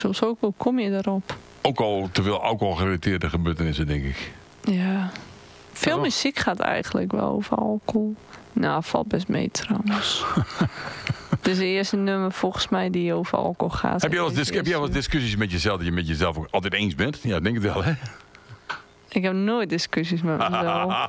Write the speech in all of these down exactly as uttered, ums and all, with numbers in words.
Soms ook, hoe kom je daarop? Ook al te veel alcoholgerelateerde gebeurtenissen, denk ik. Ja. Veel Ja, muziek gaat eigenlijk wel over alcohol. Nou, valt best mee trouwens. Het is de eerste nummer volgens mij die over alcohol gaat. Heb je wel eens, dis- heb jij wel eens discussies met jezelf dat je met jezelf ook altijd eens bent? Ja, ik denk het wel, hè? Ik heb nooit discussies met mezelf.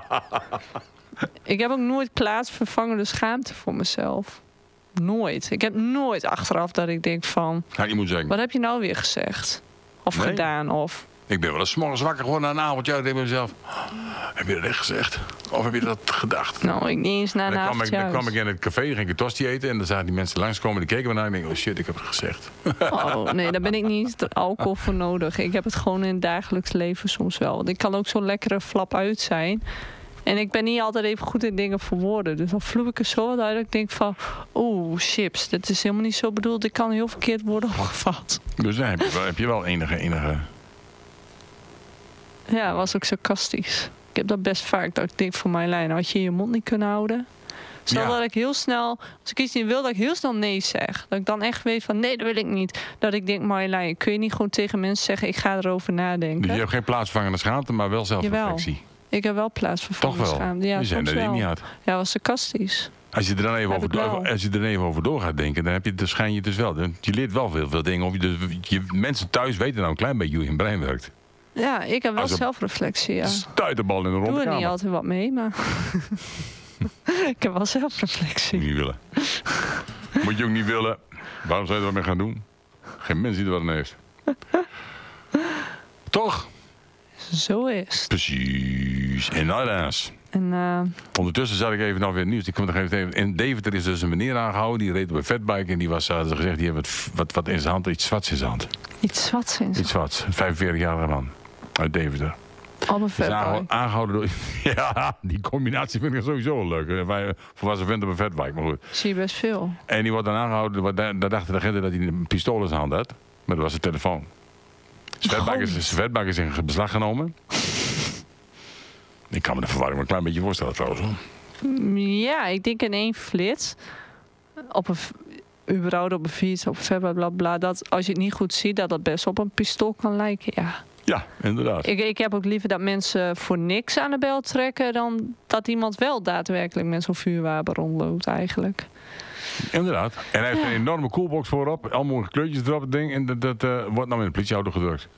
Ik heb ook nooit plaatsvervangende schaamte voor mezelf. Nooit. Ik heb nooit achteraf dat ik denk van... Nou, je moet zeggen, Wat heb je nou weer gezegd? Of Nee. gedaan? Of... ik ben wel eens 's morgens wakker gewoon na een avondje. Ik denk bij mezelf, heb je dat echt gezegd? Of heb je dat gedacht? Nou, ik niet eens na En een dan, kwam ik, avondje dan kwam uit. ik in het café, ging ik een tosti eten. En dan zaten die mensen langskomen, die keken me naar. En ik denk, oh shit, ik heb het gezegd. Oh, nee, daar ben ik niet eens alcohol voor nodig. Ik heb het gewoon in het dagelijks leven soms wel. Want ik kan ook zo'n lekkere flap uit zijn. En ik ben niet altijd even goed in dingen verwoorden. Dus dan vloep ik er zo wat uit dat ik denk van... Oeh, chips, dat is helemaal niet zo bedoeld. Ik kan heel verkeerd worden opgevat. Dus dan heb je wel, heb je wel enige, enige... Ja, was ook sarcastisch. Ik heb dat best vaak. Dat ik denk van Marjolein, had je je mond niet kunnen houden? Stel Ja. dat ik heel snel, als ik iets niet wil, dat ik heel snel nee zeg. Dat ik dan echt weet van nee, dat wil ik niet. Dat ik denk, Marjolein, kun je niet gewoon tegen mensen zeggen, ik ga erover nadenken. Dus je hebt geen plaatsvervangende schaamte, maar wel zelfreflectie. Ik heb wel plaatsvervangende Toch wel? schaamte. Ja, je zijn soms er wel. niet uit. Ja, was sarcastisch. Als je er dan even Heb over, ik wel. door, als je er even over door gaat denken, dan, heb je, dan schijn je dus wel. Dan- Je leert wel veel, veel dingen. Of je, dus, je, mensen thuis weten nou een klein beetje hoe je brein werkt. Ja, ik heb wel Als een zelfreflectie, ja. Stuiterbal in een Ik ronde doe er niet kamer. altijd wat mee, maar... ik heb wel Moet zelfreflectie. je niet willen. Moet je ook niet willen. Waarom zou je er wat mee gaan doen? Geen mens die er wat aan heeft. Toch? Zo is het. Precies. En helaas. En uh, Ondertussen zat ik even nog weer nieuws. Ik kom nog even in Deventer is dus een meneer aangehouden. Die reed op een fatbike. En die was, hadden ze gezegd, die heeft wat, wat, wat in zijn hand. Iets zwats in zijn hand. iets zwats in Iets zwats. Een vijfenveertig-jarige man. Uit Deventer. Op een Is aangehouden, fatbike. aangehouden door... Ja, die combinatie vind ik sowieso leuk. hè. Wij volwassen vent op een fatbike, maar goed. Zie je best veel. En die wordt dan aangehouden. wat- Daar daar dachten de agenten dat hij een pistool in zijn hand had. Maar dat was een telefoon. Zijn fatbike is, zijn fatbike is in beslag genomen. Ik kan me de verwarring wel een klein beetje voorstellen trouwens. hoor. Ja, ik denk in één flits. Op een, f- überhaupt op een fiets, op een fatbike, bla bla. Dat als je het niet goed ziet, dat dat best op een pistool kan lijken, ja. Ja, inderdaad. Ik, ik heb ook liever dat mensen voor niks aan de bel trekken... dan dat iemand wel daadwerkelijk met zo'n vuurwapen rondloopt eigenlijk. Inderdaad. En hij heeft Ja. een enorme coolbox voorop. Allemaal kleurtjes erop, het ding. En dat, dat eh, wordt nou in de politieauto gedrukt.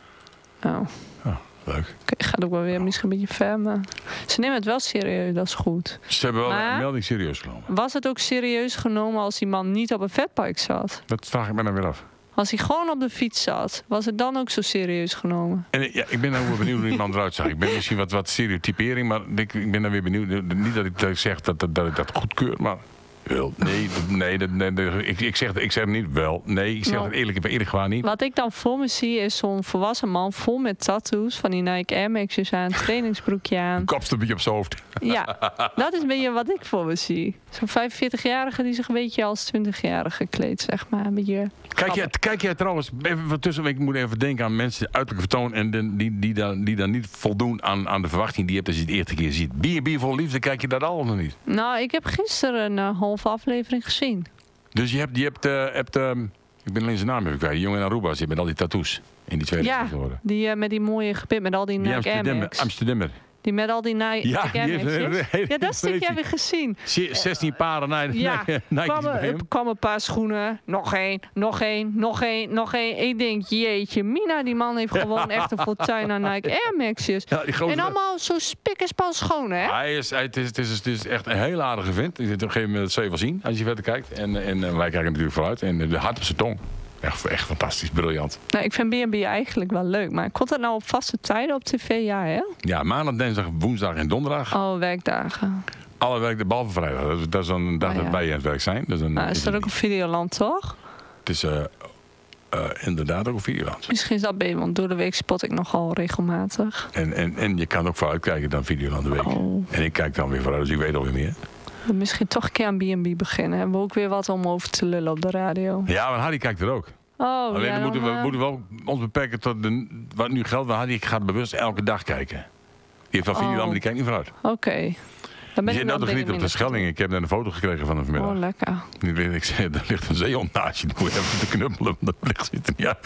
Oh, Leuk. oké, gaat ook wel weer misschien een beetje ver, maar... Ze nemen het wel serieus, dat is goed. Ze hebben wel Maar- een melding serieus genomen. Was het ook serieus genomen als die man niet op een fatbike zat? Dat vraag ik me dan weer af. Als hij gewoon op de fiets zat, was het dan ook zo serieus genomen? En eh, ja, ik ben dan wel benieuwd hoe die man eruit zag. Ik ben misschien wat, wat stereotypering, maar ik, ik ben dan weer benieuwd. Niet dat ik, dat ik zeg dat, dat, dat ik dat goedkeur, maar... Wel, nee, dat- nee, dat, nee, dat- ik, ik, zeg, ik zeg niet wel. Nee, ik zeg Nou. het eerlijk, eerlijk gewoon niet. Wat ik dan voor me zie is zo'n volwassen man vol met tattoos. Van die Nike Air Max'jes aan, trainingsbroekje aan. Kopstempje op zijn hoofd. Ja, dat is een beetje wat ik voor me zie. Zo'n vijfenveertig-jarige die zich een beetje als twintig-jarige kleedt, zeg maar. Een beetje... Kijk jij, kijk jij trouwens, even van tussen, ik moet even denken aan mensen uiterlijk vertoon en de, die, die, dan, die dan niet voldoen aan, aan de verwachting die je hebt als je het de eerste keer ziet. B en B vol liefde, kijk je dat al of nog niet? Nou, ik heb gisteren een uh, halve aflevering gezien. Dus je hebt, je hebt, eh, hebt ehm, ik ben alleen zijn naam even kwijt, die jongen in Aruba zit met al die tattoos in die tweede Ja, episode. die uh, met die mooie gebit, met al die Die Nike Air Amsterdammer. Max. Amsterdammer. Die met al die Nike Ja, Air die heeft een Max'jes. hele- Ja, dat stukje hele- heb ik gezien. Ze- zestien paren naar Ja, Nike's kwam, bij er hem. kwam een paar schoenen. Nog één, nog één, nog één, nog één. Ik denk, jeetje, Mina, die man heeft gewoon echt een fortuin aan Nike Air Max'jes. Ja, die gozer- En allemaal zo spik en span schoon, hè? Hij is, hij, het, is, het, is, het is echt een heel aardige vent. Je zit op een gegeven moment dat zul je wel zien als je verder kijkt. En, en eh, wij kijken natuurlijk vooruit. En de hart op zijn tong. Echt, echt fantastisch, briljant. Nou, ik vind B en B eigenlijk wel leuk. Maar komt dat nou op vaste tijden op tv? Ja, hè? Ja, maandag, dinsdag, woensdag en donderdag. Oh, werkdagen. Alle werken behalve vrijdag. Dat is, dat is dan een dag Ah, ja. dat wij aan het werk zijn. Dat is een, Nou, is is dat een- ook op Videoland, toch? Het is eh, eh, inderdaad ook een Videoland. Misschien is dat beter, want door de week spot ik nogal regelmatig. En, en, en je kan ook vooruit kijken dan Videoland de week. Oh. En ik kijk dan weer vooruit, dus ik weet alweer meer. Misschien toch een keer aan B en B beginnen. Hebben we ook weer wat om over te lullen op de radio. Ja, maar Harry kijkt er ook. Oh, Alleen ja, dan moeten dan, we eh, moeten wel ons beperken tot de, wat nu geldt. Maar Harry gaat bewust elke dag kijken. Die heeft wel Videoland, Oh. maar die kijkt niet vooruit. Oké. Dan ben Je ik zit nou wel toch niet dingen op de Schelling? Ik heb net een foto gekregen van hem vanmiddag. Oh, lekker. Ik, ik zei, er ligt een zeehond naast je. Dan moet je even te knuppelen. Dat ligt zit er niet uit.